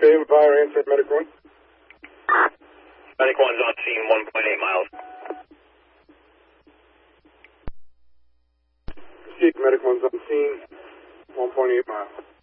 Haven Fire, answer Medic 1. Medic 1's on scene, 1.8 miles. Received, Medic 1's on scene, 1.8 miles.